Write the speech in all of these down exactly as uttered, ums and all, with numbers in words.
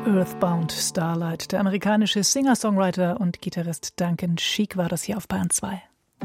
Earthbound Starlight. Der amerikanische Singer-Songwriter und Gitarrist Duncan Sheik war das hier auf Bayern zwei.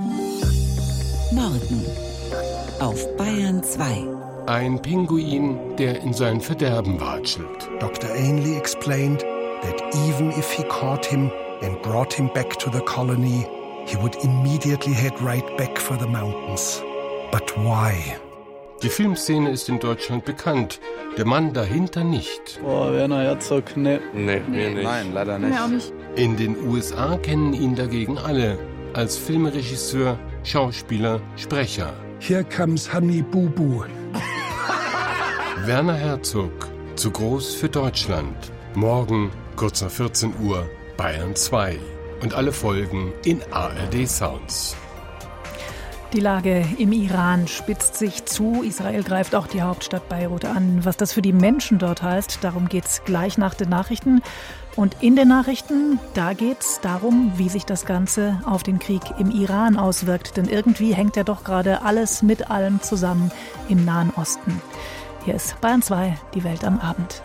Morgen auf Bayern zwei. Ein Pinguin, der in sein Verderben watschelt. Doktor Ainley explained that even if he caught him and brought him back to the colony, he would immediately head right back for the mountains. But why? Die Filmszene ist in Deutschland bekannt, der Mann dahinter nicht. Oh, Werner Herzog, ne. Nee, wir nicht. Nein, leider nicht. Nee, auch nicht. In den U S A kennen ihn dagegen alle, als Filmregisseur, Schauspieler, Sprecher. Here comes Honey Boo Boo. Werner Herzog, zu groß für Deutschland. Morgen, kurz nach vierzehn Uhr, Bayern zwei. Und alle Folgen in A R D Sounds. Die Lage im Iran spitzt sich zu. Israel greift auch die Hauptstadt Beirut an. Was das für die Menschen dort heißt, darum geht's gleich nach den Nachrichten. Und in den Nachrichten, da geht's darum, wie sich das Ganze auf den Krieg im Iran auswirkt. Denn irgendwie hängt ja doch gerade alles mit allem zusammen im Nahen Osten. Hier ist Bayern zwei, die Welt am Abend.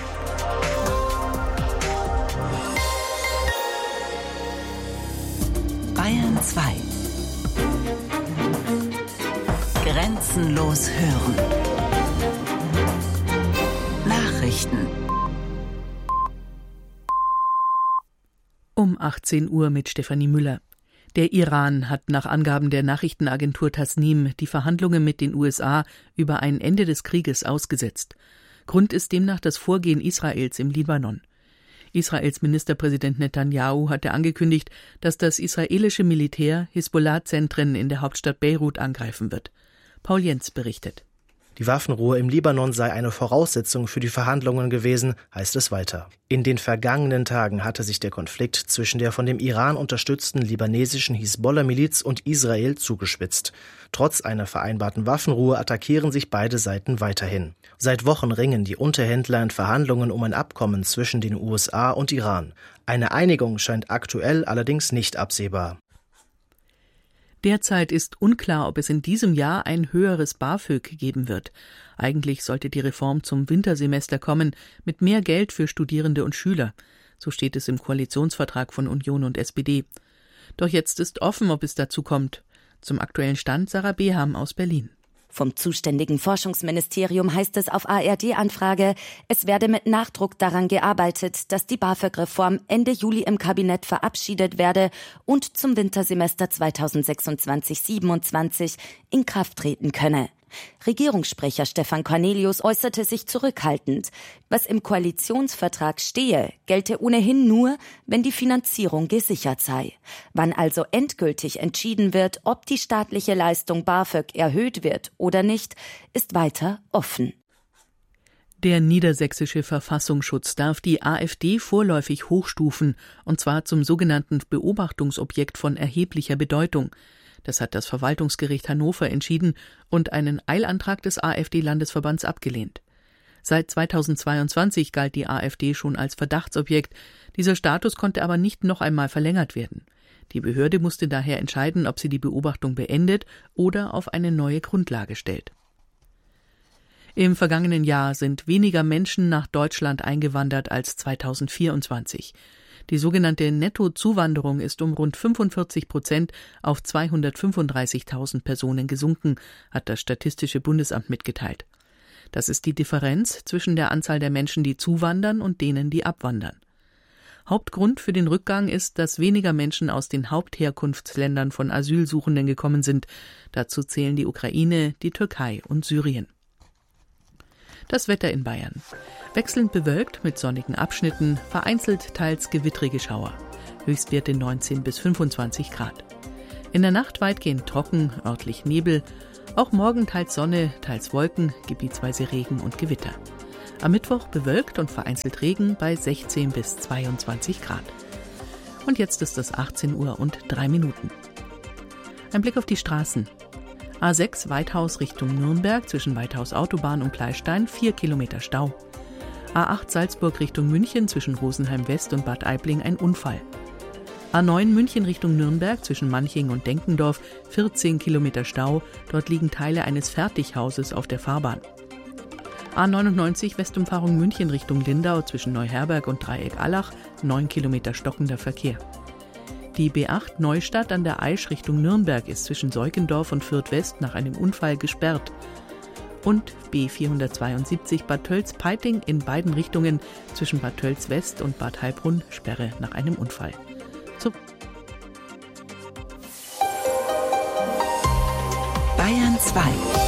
Bayern zwei. Grenzenlos hören. Nachrichten. Um achtzehn Uhr mit Stefanie Müller. Der Iran hat nach Angaben der Nachrichtenagentur Tasnim die Verhandlungen mit den U S A über ein Ende des Krieges ausgesetzt. Grund ist demnach das Vorgehen Israels im Libanon. Israels Ministerpräsident Netanyahu hatte angekündigt, dass das israelische Militär Hisbollah-Zentren in der Hauptstadt Beirut angreifen wird. Paul Jentz berichtet. Die Waffenruhe im Libanon sei eine Voraussetzung für die Verhandlungen gewesen, heißt es weiter. In den vergangenen Tagen hatte sich der Konflikt zwischen der von dem Iran unterstützten libanesischen Hisbollah-Miliz und Israel zugespitzt. Trotz einer vereinbarten Waffenruhe attackieren sich beide Seiten weiterhin. Seit Wochen ringen die Unterhändler in Verhandlungen um ein Abkommen zwischen den U S A und Iran. Eine Einigung scheint aktuell allerdings nicht absehbar. Derzeit ist unklar, ob es in diesem Jahr ein höheres BAföG geben wird. Eigentlich sollte die Reform zum Wintersemester kommen, mit mehr Geld für Studierende und Schüler. So steht es im Koalitionsvertrag von Union und S P D. Doch jetzt ist offen, ob es dazu kommt. Zum aktuellen Stand Sarah Beham aus Berlin. Vom zuständigen Forschungsministerium heißt es auf A R D-Anfrage, es werde mit Nachdruck daran gearbeitet, dass die BAföG-Reform Ende Juli im Kabinett verabschiedet werde und zum Wintersemester zweitausendsechsundzwanzig siebenundzwanzig in Kraft treten könne. Regierungssprecher Stefan Cornelius äußerte sich zurückhaltend. Was im Koalitionsvertrag stehe, gelte ohnehin nur, wenn die Finanzierung gesichert sei. Wann also endgültig entschieden wird, ob die staatliche Leistung BAföG erhöht wird oder nicht, ist weiter offen. Der niedersächsische Verfassungsschutz darf die AfD vorläufig hochstufen, und zwar zum sogenannten Beobachtungsobjekt von erheblicher Bedeutung. Das hat das Verwaltungsgericht Hannover entschieden und einen Eilantrag des AfD-Landesverbands abgelehnt. Seit zweitausendzweiundzwanzig galt die AfD schon als Verdachtsobjekt. Dieser Status konnte aber nicht noch einmal verlängert werden. Die Behörde musste daher entscheiden, ob sie die Beobachtung beendet oder auf eine neue Grundlage stellt. Im vergangenen Jahr sind weniger Menschen nach Deutschland eingewandert als zweitausendvierundzwanzig. Die sogenannte Nettozuwanderung ist um rund fünfundvierzig Prozent auf zweihundertfünfunddreißigtausend Personen gesunken, hat das Statistische Bundesamt mitgeteilt. Das ist die Differenz zwischen der Anzahl der Menschen, die zuwandern und denen, die abwandern. Hauptgrund für den Rückgang ist, dass weniger Menschen aus den Hauptherkunftsländern von Asylsuchenden gekommen sind. Dazu zählen die Ukraine, die Türkei und Syrien. Das Wetter in Bayern. Wechselnd bewölkt mit sonnigen Abschnitten, vereinzelt teils gewittrige Schauer. Höchstwerte neunzehn bis fünfundzwanzig Grad. In der Nacht weitgehend trocken, örtlich Nebel. Auch morgen teils Sonne, teils Wolken, gebietsweise Regen und Gewitter. Am Mittwoch bewölkt und vereinzelt Regen bei sechzehn bis zweiundzwanzig Grad. Und jetzt ist es achtzehn Uhr und drei Minuten. Ein Blick auf die Straßen. A sechs Weithaus Richtung Nürnberg zwischen Weithaus Autobahn und Pleystein, vier Kilometer Stau. A acht Salzburg Richtung München zwischen Rosenheim West und Bad Aibling ein Unfall. A neun München Richtung Nürnberg zwischen Manching und Denkendorf, vierzehn Kilometer Stau. Dort liegen Teile eines Fertighauses auf der Fahrbahn. A neunundneunzig Westumfahrung München Richtung Lindau zwischen Neuherberg und Dreieck-Allach, neun Kilometer stockender Verkehr. Die B acht Neustadt an der Aisch Richtung Nürnberg ist zwischen Seuckendorf und Fürth West nach einem Unfall gesperrt. Und B vierhundertzweiundsiebzig Bad Tölz-Peiting in beiden Richtungen zwischen Bad Tölz West und Bad Heilbrunn Sperre nach einem Unfall. So. Bayern zwei.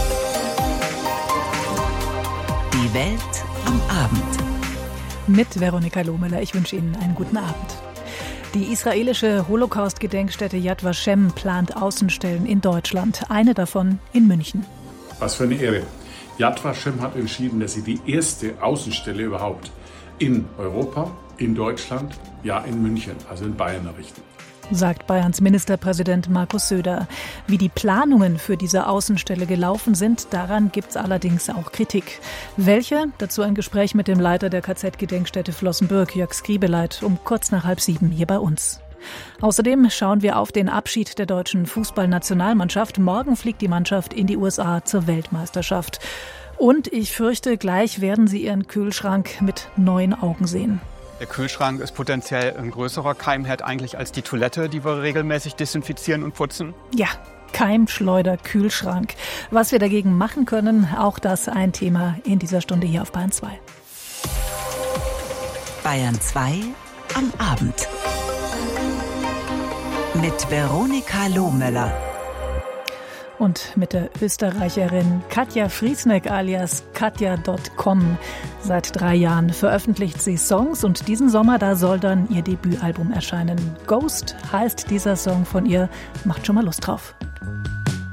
Die Welt am Abend. Mit Veronika Lohmüller. Ich wünsche Ihnen einen guten Abend. Die israelische Holocaust-Gedenkstätte Yad Vashem plant Außenstellen in Deutschland. Eine davon in München. Was für eine Ehre. Yad Vashem hat entschieden, dass sie die erste Außenstelle überhaupt in Europa, in Deutschland, ja in München, also in Bayern errichten. Sagt Bayerns Ministerpräsident Markus Söder. Wie die Planungen für diese Außenstelle gelaufen sind, daran gibt es allerdings auch Kritik. Welche? Dazu ein Gespräch mit dem Leiter der K Z-Gedenkstätte Flossenbürg, Jörg Skribeleit, um kurz nach halb sieben hier bei uns. Außerdem schauen wir auf den Abschied der deutschen Fußballnationalmannschaft. Morgen fliegt die Mannschaft in die U S A zur Weltmeisterschaft. Und ich fürchte, gleich werden Sie Ihren Kühlschrank mit neuen Augen sehen. Der Kühlschrank ist potenziell ein größerer Keimherd eigentlich als die Toilette, die wir regelmäßig desinfizieren und putzen. Ja, Keimschleuder, Kühlschrank. Was wir dagegen machen können, auch das ein Thema in dieser Stunde hier auf Bayern zwei. Bayern zwei am Abend. Mit Veronika Lohmüller. Und mit der Österreicherin Katja Friesneck alias Katja Punkt com. Seit drei Jahren veröffentlicht sie Songs und diesen Sommer, da soll dann ihr Debütalbum erscheinen. Ghost heißt dieser Song von ihr. Macht schon mal Lust drauf.